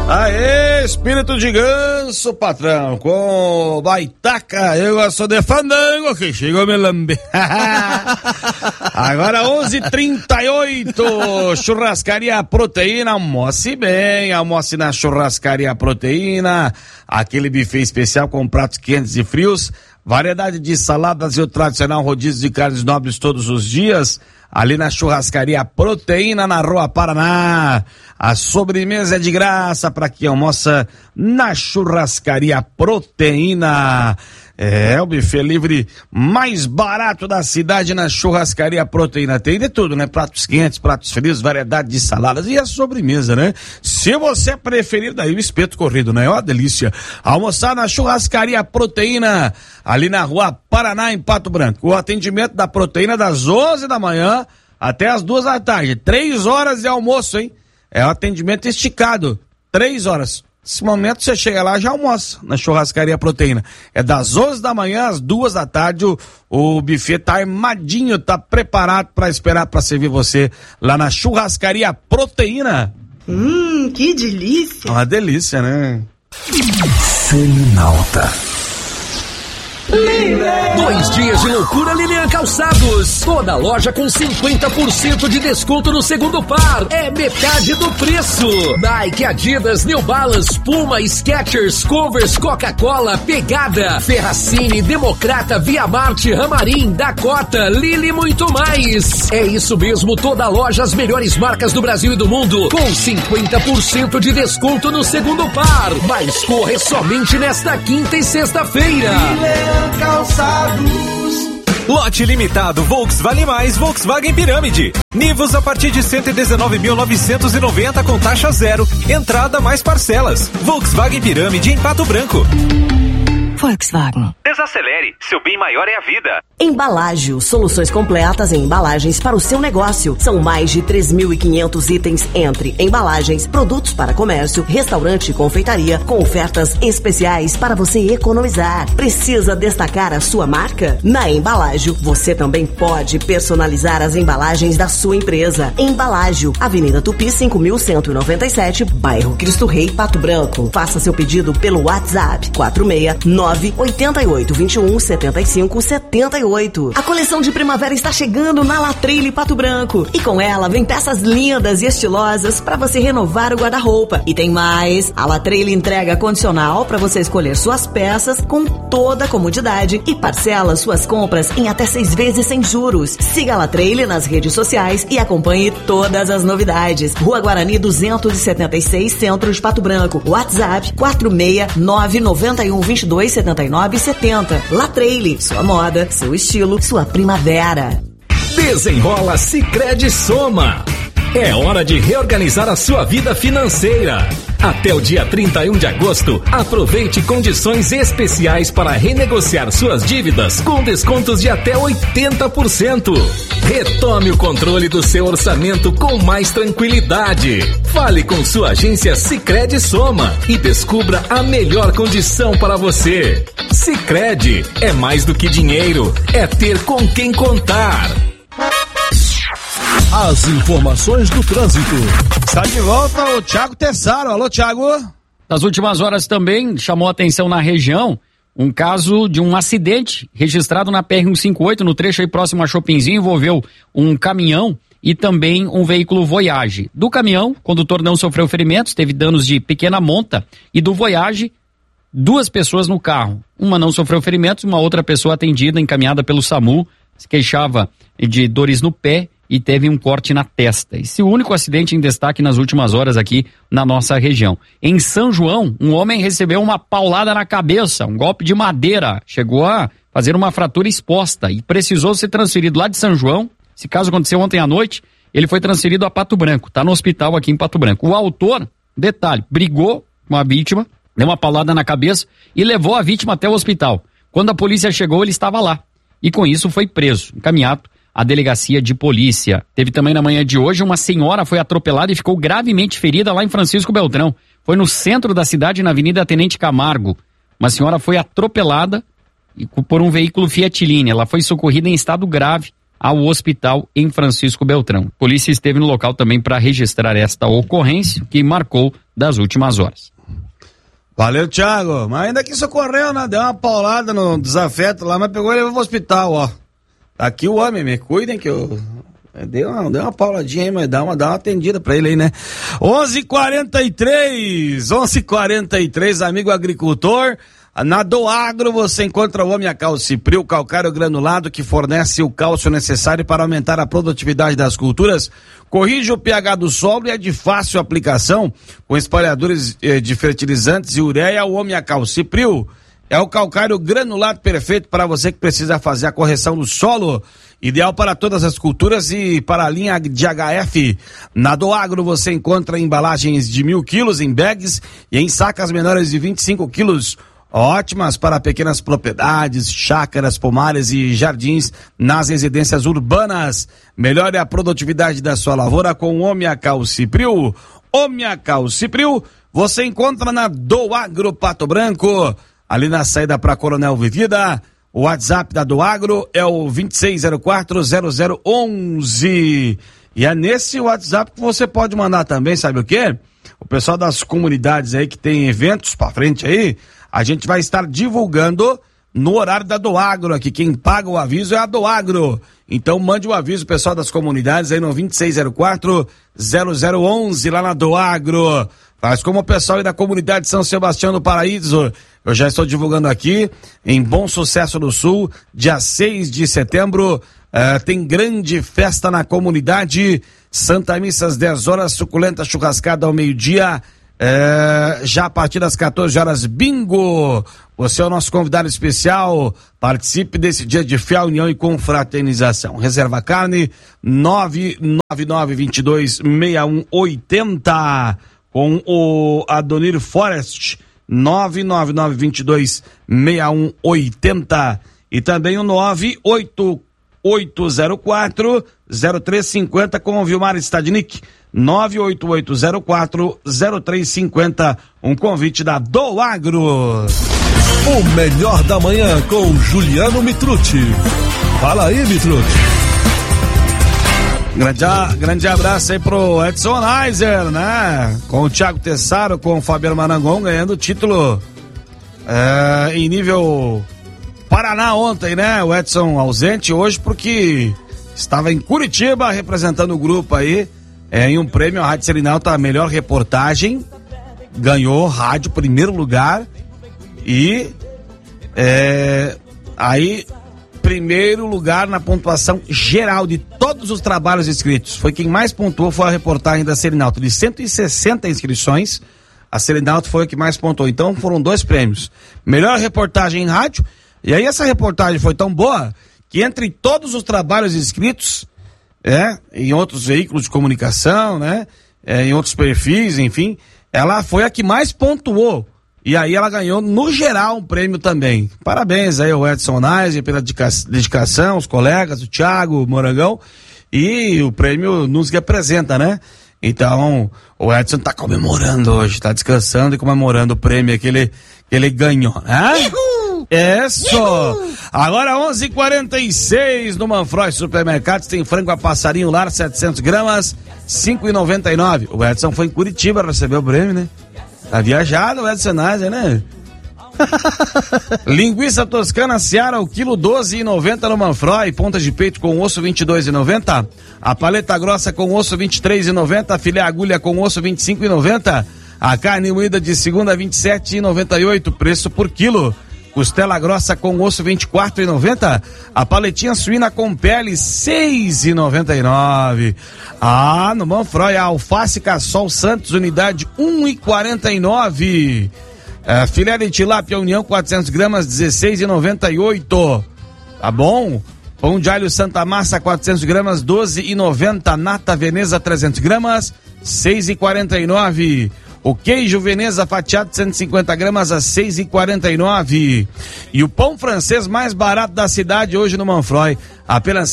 Aê, espírito de ganso, patrão, com baitaca, eu gosto de fandango, que chegou me lambe. Agora 11h38, churrascaria Proteína, almoce bem, almoce na churrascaria Proteína, aquele buffet especial com pratos quentes e frios, variedade de saladas e o tradicional rodízio de carnes nobres todos os dias, ali na churrascaria Proteína, na Rua Paraná. A sobremesa é de graça para quem almoça na churrascaria Proteína. É o buffet livre mais barato da cidade na churrascaria Proteína. Tem de tudo, né? Pratos quentes, pratos frios, variedade de saladas e a sobremesa, né? Se você preferir, daí o espeto corrido, né? É uma delícia. Almoçar na churrascaria Proteína, ali na Rua Paraná, em Pato Branco. O atendimento da Proteína das 11 da manhã até as 2 da tarde. 3 horas de almoço, hein? É um atendimento esticado. 3 horas. Nesse momento você chega lá e já almoça na churrascaria Proteína. É das 11 da manhã às 2 da tarde. O buffet tá armadinho, tá preparado para esperar para servir você lá na churrascaria Proteína. Que delícia. Uma delícia, né? Seminalta. 2 dias de loucura Lilian Calçados. Toda loja com 50% de desconto no segundo par. É metade do preço. Nike, Adidas, New Balance, Puma, Skechers, Converse, Coca-Cola, Pegada, Ferracini, Democrata, Via Marte, Ramarim, Dakota, Lili e muito mais. É isso mesmo, toda loja, as melhores marcas do Brasil e do mundo, com 50% de desconto no segundo par. Mas corre somente nesta quinta e sexta-feira. Calçados. Lote limitado Volkswagen Mais, Volkswagen Pirâmide. Nivus a partir de 119.990 com taxa zero. Entrada mais parcelas. Volkswagen Pirâmide em Pato Branco. Volkswagen. Desacelere, seu bem maior é a vida. Embalágio, soluções completas em embalagens para o seu negócio. São mais de 3.500 itens entre embalagens, produtos para comércio, restaurante e confeitaria, com ofertas especiais para você economizar. Precisa destacar a sua marca? Na Embalágio, você também pode personalizar as embalagens da sua empresa. Embalágio, Avenida Tupi 5.197, bairro Cristo Rei, Pato Branco. Faça seu pedido pelo WhatsApp 469-8821-7578. A coleção de primavera está chegando na La Trail Pato Branco. E com ela vem peças lindas e estilosas para você renovar o guarda-roupa. E tem mais, a La Trail entrega condicional para você escolher suas peças com toda a comodidade e parcela suas compras em até 6 vezes sem juros. Siga a La Trail nas redes sociais e acompanhe todas as novidades. Rua Guarani 276, Centro de Pato Branco. WhatsApp 469-9122-7970. La Trail, sua moda, seu estilo, sua primavera. Desenrola Sicredi Soma. É hora de reorganizar a sua vida financeira. Até o dia 31 de agosto, aproveite condições especiais para renegociar suas dívidas com descontos de até 80%. Retome o controle do seu orçamento com mais tranquilidade. Fale com sua agência Sicredi Soma e descubra a melhor condição para você. Sicredi é mais do que dinheiro, é ter com quem contar. As informações do trânsito. Está de volta o Thiago Tessaro. Alô, Thiago. Nas últimas horas também chamou a atenção na região um caso de um acidente registrado na PR-158, no trecho aí próximo a Chopinzinho, envolveu um caminhão e também um veículo Voyage. Do caminhão, o condutor não sofreu ferimentos, teve danos de pequena monta, e do Voyage, 2 pessoas no carro. Uma não sofreu ferimentos, uma outra pessoa atendida, encaminhada pelo SAMU, se queixava de dores no pé e teve um corte na testa. Esse é o único acidente em destaque nas últimas horas aqui na nossa região. Em São João, um homem recebeu uma paulada na cabeça, um golpe de madeira. Chegou a fazer uma fratura exposta e precisou ser transferido lá de São João. Esse caso aconteceu ontem à noite. Ele foi transferido a Pato Branco. Está no hospital aqui em Pato Branco. O autor, detalhe, brigou com a vítima, deu uma paulada na cabeça e levou a vítima até o hospital. Quando a polícia chegou, ele estava lá. E com isso foi preso, encaminhado à delegacia de polícia. Teve também na manhã de hoje uma senhora foi atropelada e ficou gravemente ferida lá em Francisco Beltrão. Foi no centro da cidade, na Avenida Tenente Camargo. Uma senhora foi atropelada por um veículo Fiat Linea. Ela foi socorrida em estado grave ao hospital em Francisco Beltrão. A polícia esteve no local também para registrar esta ocorrência, que marcou das últimas horas. Valeu, Thiago. Mas ainda que socorreu, né? Deu uma paulada no desafeto lá, mas pegou e levou pro hospital, ó. Tá aqui o homem, me cuidem que eu... Deu uma pauladinha aí, mas dá uma atendida pra ele aí, né? 11:43, amigo agricultor. Na Doagro você encontra o Omnia Calcipril, calcário granulado que fornece o cálcio necessário para aumentar a produtividade das culturas, corrige o pH do solo e é de fácil aplicação, com espalhadores de fertilizantes e ureia. O Omnia Calcipril é o calcário granulado perfeito para você que precisa fazer a correção do solo, ideal para todas as culturas e para a linha de HF. Na Doagro você encontra embalagens de 1.000 quilos em bags e em sacas menores de 25 quilos, ótimas para pequenas propriedades, chácaras, pomares e jardins nas residências urbanas. Melhore a produtividade da sua lavoura com o Omnia Calcipril. Omnia Calcipril você encontra na Doagro Pato Branco, ali na saída para Coronel Vivida. O WhatsApp da Doagro é o 26040011. E é nesse WhatsApp que você pode mandar também, sabe o quê? O pessoal das comunidades aí que tem eventos pra frente aí, a gente vai estar divulgando no horário da Doagro aqui. Quem paga o aviso é a Doagro. Então mande o aviso, pessoal das comunidades, aí no 26040011 lá na Doagro. Faz como o pessoal aí da comunidade São Sebastião do Paraíso. Eu já estou divulgando aqui em Bom Sucesso do Sul, dia 6 de setembro, tem grande festa na comunidade. Santa Missa às 10 horas, suculenta churrascada ao meio-dia. Já a partir das 14 horas, bingo! Você é o nosso convidado especial. Participe desse dia de fé, união e confraternização. Reserva carne 999226180 com o Adonir Forest, 999226180 e também o 988040350 com o Vilmar Stadnik, 988040350, um convite da Doagro. O melhor da manhã com Juliano Mitrucci. Fala aí, Mitrucci. Grande abraço aí pro Edson Neiser, né? Com o Thiago Tessaro, com o Fabiano Marangon ganhando o título em nível Paraná ontem, né? O Edson ausente hoje porque estava em Curitiba representando o grupo aí em um prêmio. A Rádio Serenalta, a melhor reportagem, ganhou rádio primeiro lugar e aí primeiro lugar na pontuação geral de todos os trabalhos inscritos. Foi quem mais pontuou, foi a reportagem da Serenalta. De 160 inscrições, a Serenalta foi a que mais pontuou. Então foram 2 prêmios. Melhor reportagem em rádio, e aí essa reportagem foi tão boa que entre todos os trabalhos inscritos, em outros veículos de comunicação, né? Em outros perfis, enfim, ela foi a que mais pontuou. E aí ela ganhou, no geral, um prêmio também. Parabéns aí ao Edson Neiser pela dedicação, os colegas, o Thiago, o Morangão. E o prêmio nos representa, né? Então, o Edson tá comemorando hoje, tá descansando e comemorando o prêmio que ele ganhou, né? Isso! Agora 11:46 no Manfroy Supermercados, tem frango a passarinho lar, 700 gramas, 5,99. O Edson foi em Curitiba receber o prêmio, né? Tá viajado o Edson Neiser, né? Linguiça toscana Seara, o quilo 12,90 no Manfroy. Ponta de peito com osso 22,90. A paleta grossa com osso 23,90. Filé agulha com osso 25,90. A carne moída de segunda 27,98. Preço por quilo. Costela grossa com osso 24,90. A paletinha suína com pele 6,99. No Manfroy, a alface Cassol Santos, unidade 1,49. Filé de tilápia União 400 gramas 16,98. Tá bom? Pão de alho Santa Massa 400 gramas 12,90. Nata Veneza 300 gramas 6,49. O queijo Veneza fatiado 150 gramas a 6,49. E o pão francês mais barato da cidade hoje no Manfroy, apenas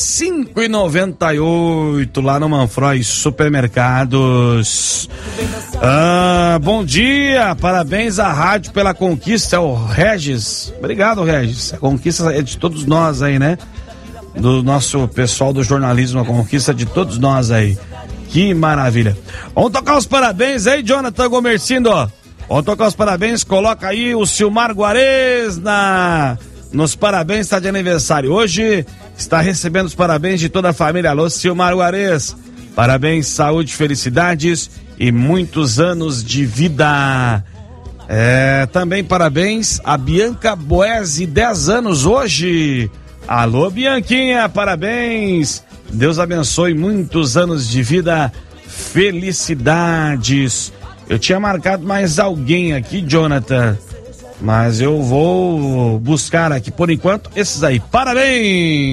5,98 lá no Manfroy Supermercados. Bom dia, parabéns à rádio pela conquista, o Regis. Obrigado, Regis. A conquista é de todos nós aí, né? Do nosso pessoal do jornalismo, a conquista de todos nós aí. Que maravilha. Vamos tocar os parabéns aí, Jonathan Gomercindo. Vamos tocar os parabéns, coloca aí o Silmar Guarez nos parabéns, está de aniversário. Hoje está recebendo os parabéns de toda a família. Alô, Silmar Guarez. Parabéns, saúde, felicidades e muitos anos de vida. Também parabéns a Bianca Boese, 10 anos hoje. Alô, Bianquinha, parabéns. Deus abençoe, muitos anos de vida, felicidades. Eu tinha marcado mais alguém aqui, Jonathan, mas eu vou buscar aqui, por enquanto, esses aí. Parabéns!